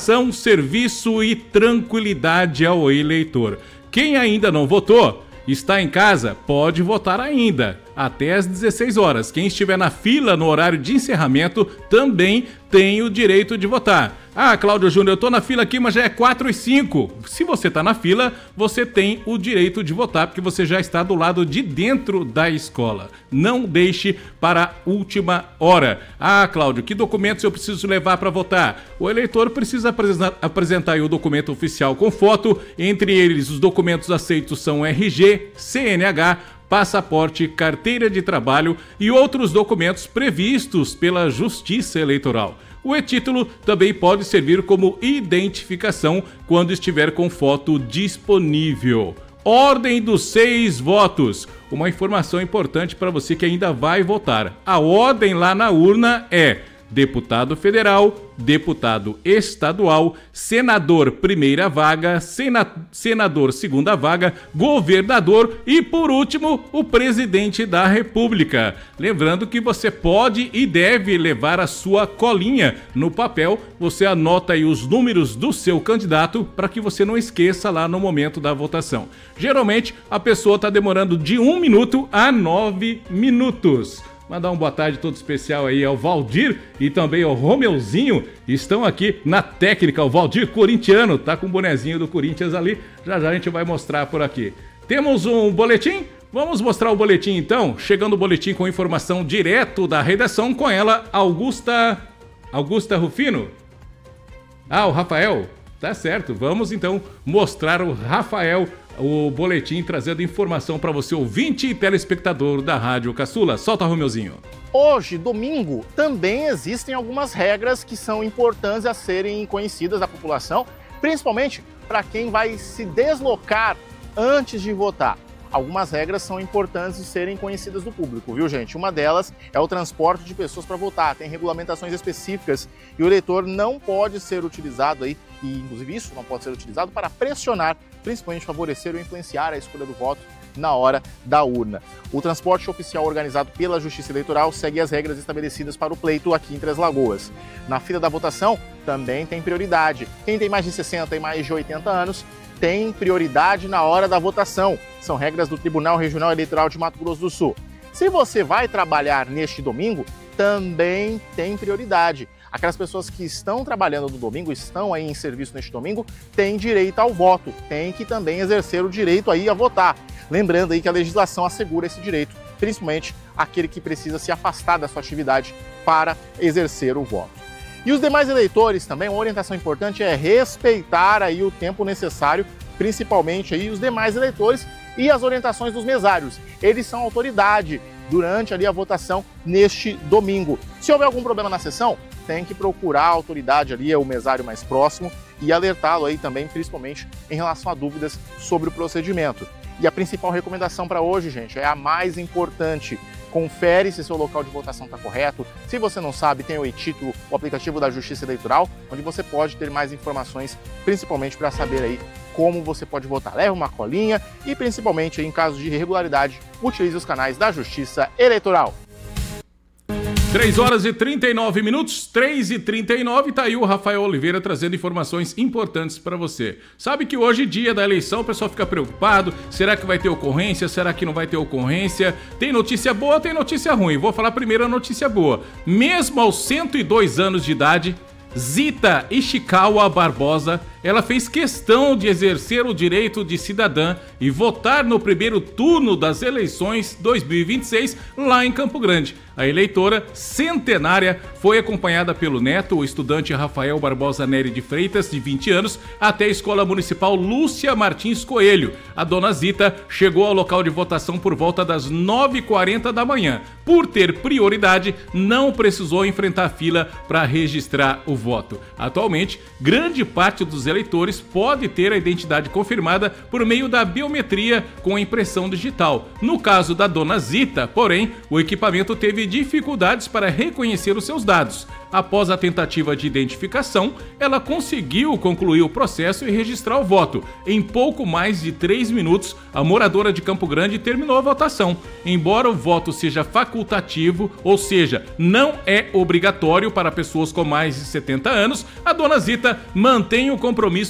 informação, serviço e tranquilidade ao eleitor. Quem ainda não votou, está em casa, pode votar ainda, até às 16 horas. Quem estiver na fila no horário de encerramento também tem o direito de votar. Ah, Cláudio Júnior, eu tô na fila aqui, mas já é 4h05. Se você tá na fila, você tem o direito de votar, porque você já está do lado de dentro da escola. Não deixe para a última hora. Ah, Cláudio, que documentos eu preciso levar para votar? O eleitor precisa apresentar aí o documento oficial com foto. Entre eles, os documentos aceitos são RG, CNH, passaporte, carteira de trabalho e outros documentos previstos pela Justiça Eleitoral. O e-título também pode servir como identificação quando estiver com foto disponível. Ordem dos 6 votos. Uma informação importante para você que ainda vai votar. A ordem lá na urna é deputado federal, deputado estadual, senador primeira vaga, senador segunda vaga, governador e, por último, o presidente da República. Lembrando que você pode e deve levar a sua colinha no papel. Você anota aí os números do seu candidato para que você não esqueça lá no momento da votação. Geralmente, a pessoa está demorando de 1 minuto a 9 minutos. Mandar uma boa tarde todo especial aí ao Valdir e também ao Romeuzinho. Estão aqui na técnica, o Valdir corintiano, tá com o bonezinho do Corinthians ali. Já já a gente vai mostrar por aqui. Temos um boletim? Vamos mostrar o boletim então. Chegando o boletim com informação direto da redação com ela, Augusta Rufino. Ah, o Rafael. Tá certo, vamos então mostrar o Rafael, o boletim trazendo informação para você, ouvinte e telespectador da Rádio Caçula. Solta, Romeuzinho. Hoje, domingo, também existem algumas regras que são importantes a serem conhecidas da população, principalmente para quem vai se deslocar antes de votar. Algumas regras são importantes de serem conhecidas do público, viu, gente? Uma delas é o transporte de pessoas para votar. Tem regulamentações específicas e o eleitor não pode ser utilizado aí, e inclusive isso não pode ser utilizado para pressionar, principalmente favorecer ou influenciar a escolha do voto na hora da urna. O transporte oficial organizado pela Justiça Eleitoral segue as regras estabelecidas para o pleito aqui em Três Lagoas. Na fila da votação também tem prioridade. Quem tem mais de 60 e mais de 80 anos tem prioridade na hora da votação. São regras do Tribunal Regional Eleitoral de Mato Grosso do Sul. Se você vai trabalhar neste domingo, também tem prioridade. Aquelas pessoas que estão trabalhando no domingo, estão aí em serviço neste domingo, têm direito ao voto, têm que também exercer o direito aí a votar. Lembrando aí que a legislação assegura esse direito, principalmente aquele que precisa se afastar da sua atividade para exercer o voto. E os demais eleitores também, uma orientação importante é respeitar aí o tempo necessário, principalmente aí os demais eleitores e as orientações dos mesários. Eles são autoridade durante ali a votação neste domingo. Se houver algum problema na sessão, tem que procurar a autoridade ali, o mesário mais próximo, e alertá-lo aí também, principalmente em relação a dúvidas sobre o procedimento. E a principal recomendação para hoje, gente, é a mais importante. Confere se seu local de votação está correto. Se você não sabe, tem o e-título, o aplicativo da Justiça Eleitoral, onde você pode ter mais informações, principalmente para saber aí como você pode votar. Leve uma colinha e, principalmente, em caso de irregularidade, utilize os canais da Justiça Eleitoral. 3 horas e 39 minutos, 3h39, tá aí o Rafael Oliveira trazendo informações importantes para você. Sabe que hoje, dia da eleição, o pessoal fica preocupado, será que vai ter ocorrência, será que não vai ter ocorrência? Tem notícia boa, tem notícia ruim. Vou falar primeiro a notícia boa. Mesmo aos 102 anos de idade, Zita Ishikawa Barbosa, ela fez questão de exercer o direito de cidadã e votar no primeiro turno das eleições 2026 lá em Campo Grande. A eleitora centenária foi acompanhada pelo neto, o estudante Rafael Barbosa Nery de Freitas, de 20 anos, até a Escola Municipal Lúcia Martins Coelho. A dona Zita chegou ao local de votação por volta das 9h40 da manhã. Por ter prioridade, não precisou enfrentar fila para registrar o voto. Atualmente, grande parte dos eleitores pode ter a identidade confirmada por meio da biometria com impressão digital. No caso da dona Zita, porém, o equipamento teve dificuldades para reconhecer os seus dados. Após a tentativa de identificação, ela conseguiu concluir o processo e registrar o voto. Em pouco mais de 3 minutos, a moradora de Campo Grande terminou a votação. Embora o voto seja facultativo, ou seja, não é obrigatório para pessoas com mais de 70 anos, a dona Zita mantém o compromisso